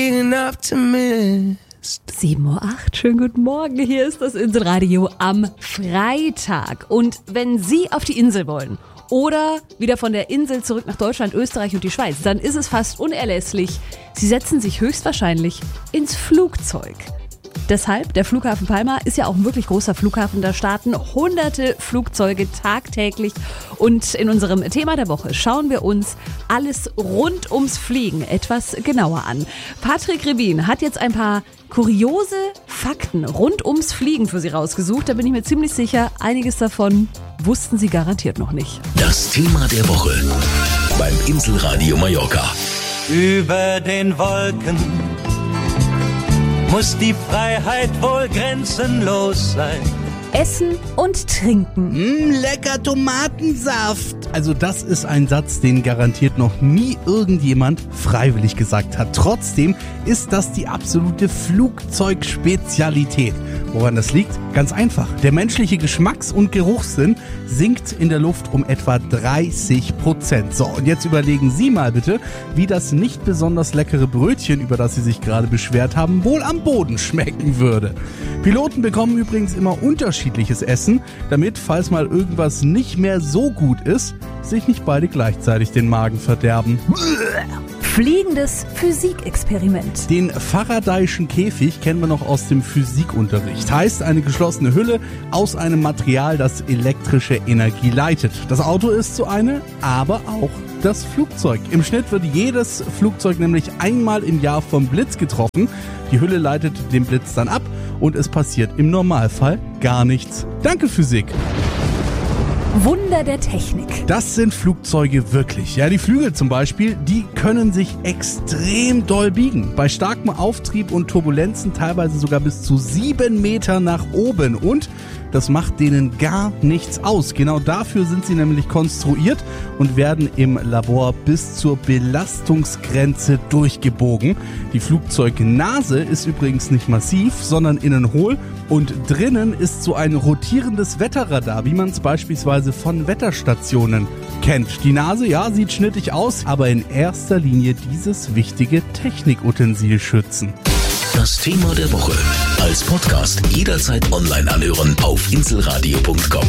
7:08 Uhr, schönen guten Morgen, hier ist das Inselradio am Freitag. Und wenn Sie auf die Insel wollen oder wieder von der Insel zurück nach Deutschland, Österreich und die Schweiz, dann ist es fast unerlässlich, Sie setzen sich höchstwahrscheinlich ins Flugzeug. Deshalb, der Flughafen Palma ist ja auch ein wirklich großer Flughafen, da starten hunderte Flugzeuge tagtäglich. Und in unserem Thema der Woche schauen wir uns alles rund ums Fliegen etwas genauer an. Patrick Rebin hat jetzt ein paar kuriose Fakten rund ums Fliegen für Sie rausgesucht. Da bin ich mir ziemlich sicher, einiges davon wussten Sie garantiert noch nicht. Das Thema der Woche beim Inselradio Mallorca. Über den Wolken muss die Freiheit wohl grenzenlos sein. Essen und Trinken. Lecker Tomatensaft. Also das ist ein Satz, den garantiert noch nie irgendjemand freiwillig gesagt hat. Trotzdem ist das die absolute Flugzeugspezialität. Woran das liegt? Ganz einfach. Der menschliche Geschmacks- und Geruchssinn sinkt in der Luft um etwa 30%. So, und jetzt überlegen Sie mal bitte, wie das nicht besonders leckere Brötchen, über das Sie sich gerade beschwert haben, wohl am Boden schmecken würde. Piloten bekommen übrigens immer unterschiedliches Essen, damit, falls mal irgendwas nicht mehr so gut ist, sich nicht beide gleichzeitig den Magen verderben. Fliegendes Physikexperiment. Den Faradayschen Käfig kennen wir noch aus dem Physikunterricht. Heißt eine geschlossene Hülle aus einem Material, das elektrische Energie leitet. Das Auto ist so eine, aber auch das Flugzeug. Im Schnitt wird jedes Flugzeug nämlich einmal im Jahr vom Blitz getroffen. Die Hülle leitet den Blitz dann ab und es passiert im Normalfall gar nichts. Danke, Physik. Wunder der Technik. Das sind Flugzeuge wirklich. Ja, die Flügel zum Beispiel, die können sich extrem doll biegen. Bei starkem Auftrieb und Turbulenzen teilweise sogar bis zu 7 Meter nach oben. Und das macht denen gar nichts aus. Genau dafür sind sie nämlich konstruiert und werden im Labor bis zur Belastungsgrenze durchgebogen. Die Flugzeugnase ist übrigens nicht massiv, sondern innen hohl. Und drinnen ist so ein rotierendes Wetterradar, wie man es beispielsweise von Wetterstationen kennt. Die Nase, ja, sieht schnittig aus, aber in erster Linie dieses wichtige Technikutensil schützen. Das Thema der Woche als Podcast jederzeit online anhören auf inselradio.com.